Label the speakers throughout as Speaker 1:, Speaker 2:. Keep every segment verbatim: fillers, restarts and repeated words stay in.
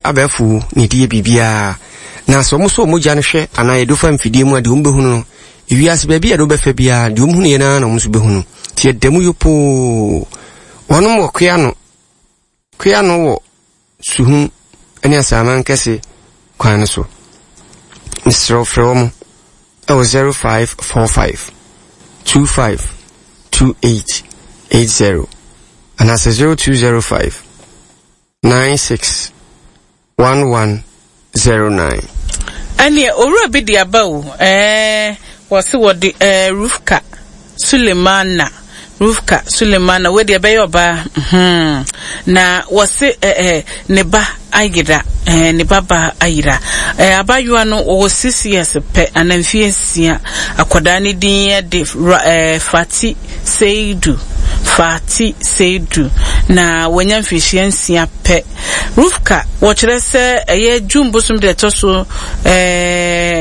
Speaker 1: abefu ne die bibia na so mo so mo gya no hwe ana ye do fa mfidie mu ade umbehu no ewiase ba bia do befa bia de umhu ne na na mo so behu no tie demu yopo wono mo kwea no kwea no wo suhu ani asaman kese kwan so Mister From oh zero five four five two five two eight eight zero and as zero two zero five nine six one one zero nine.
Speaker 2: Ania ora bi dia bawo eh wose wodi eh Rufka Sulemana Rufka Sulemana we dia bayo ba mhm na wose eh eh ne ba ayira eh ne baba ayira eh abayua no o six years pe anamfie sia akoda ne din de eh Fati Seidu Fati Seidu na wanya mfihie nsia pe Rufka wo kire se eye Jumbosum de toso eh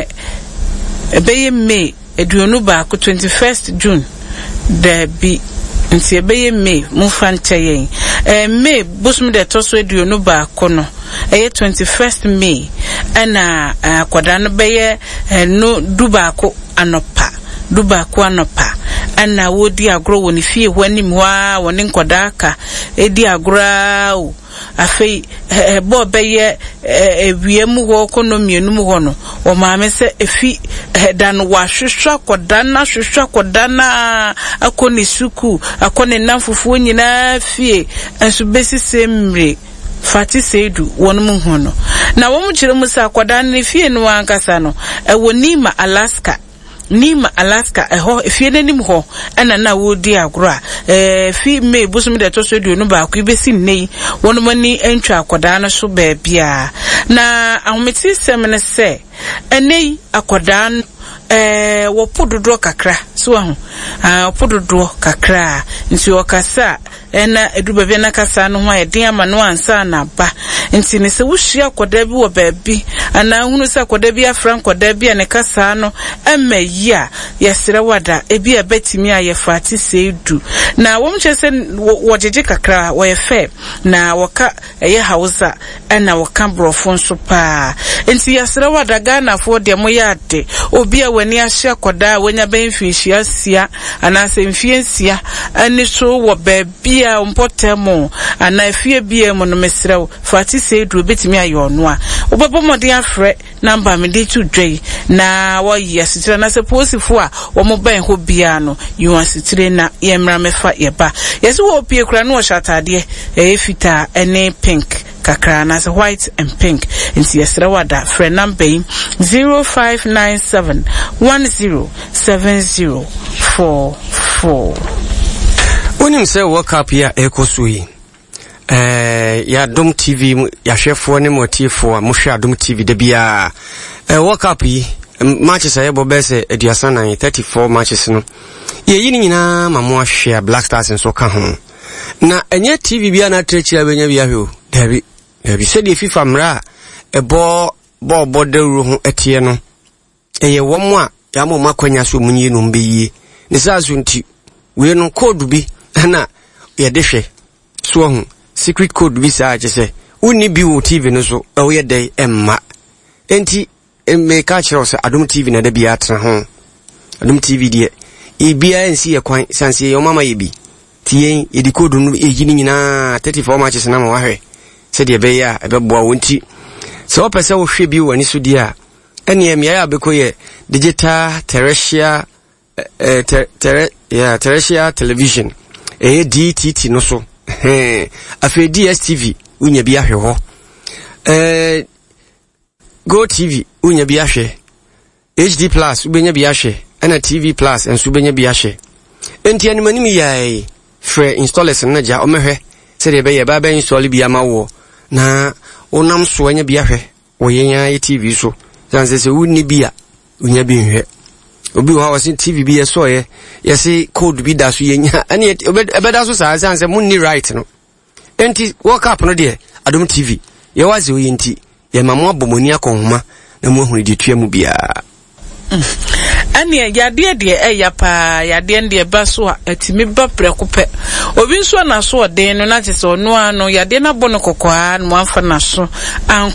Speaker 2: ebeye May eduonu ba ko twenty-first June de bi nti ebeye May mu fantayen eh May bosum de toso eduonu ba ko no eye twenty-first May ana akoda no beye no duba ko anopa duba ko anopa ana wodi agro woni fie hwanim wa woni nkodaka edi agro o afei ebo beye ewiemu ho konomienu mu ho no o maame se efi dan wa hwehwa kodana hwehwa kodana akoni suku akoni namfufu nyina fie enso besi semre Fati Seidu wonu mu ho no na wo mu kire mu sa kodana fie no ankasa no e wonima Alaska Nima Alaska eho efie nanim ho ana na wodi agro eh fi May bosum de toso du no ba ku besi nei wono mani entwa akoda no so ba bia na ahometi sem ne se enei akoda eh wo pododo kakra so ho ah pododo kakra nti okasa ena eduba bi na kasa no ho ayedin ama no ansa na ba nti ne se wuhia akoda bi wo ba bi ana hunu se akoda bi afran akoda bi ne kasa no emayi a yesere wada ebi ebetimi aye Fati Seidu na wo mche se wojeje kakra wo yefe na woka eye Hausa ena woka brofo nso pa nti yesere wada Ghana fo de mo yade obi a wani ahye akoda wanya benfihia sia ana se mfie sia ani so wo ba bi a mpotemo ana fie bia mu no mesrew Fati Seidu betimi aye ono a obebo modin afre number me de tu dwei na wo yesitira na se posifo a wo mo ban ho bia no you asitire na yemra mefa yeba yesi wo pie kura no shatade e fita ene pink kakra na se white and pink nti yesra wada fre number zero five nine seven one zero seven zero four four.
Speaker 1: Onim se work up ya ekosuyi eh ya Dom T V ya hwefo ne motifo mo hwe Dom T V de bia eh work up yi matches aye bobese eduasa na thirty-four matches no ye yini nyina mamo ahwe Black Stars nso ka ho na enye T V bia na trechia benya bia hwe dabi dabi se de FIFA mra ebo bo boderu ho etie no eye womo a ya mo makwanya so munyi no mbeyi ne sazu nti we no code bi na ye de hwe so ho secret code bi sa aje se uni bi wo T V no so e wo ye dai emma enti me ka kire se Adom T V na da bia atra ho Adom T V de e bia ensi ye kwan sanse ye mama ye bi tie e di code no e gini nyina thirty-four matches na ma wahwe se de be ya e be boa wonti se o pese wo hwe bi wani so dia ene me ya be ko ye digital terrestrial eh ter ya terrestrial television e D T T no so eh afi D S T V unya bi ahwe ho eh Go T V unya bi ahwe H D Plus ubenya bi ahwe ana T V Plus enso ubenya bi ahwe enti animani mi yai free installers na ja o mehwe se de be ye ba ba install bi amawo na onam so anya bi ahwe wo yenya T V so sanse se unni bia unya bi nhwe obi wa wasin T V bi so ye yesi code bi da so yenya ani ebeda so sa sanse munni right no enti work up no de Adom T V ye wazi o yenti ye mamwa bomoni akonhoma na mu ahunu de tua mu bia
Speaker 2: ani yade de e ya pa yade de ba so a atimi ba prekope obi nso na so den no na tese ono ano yade na bono kokoa no amfa na so an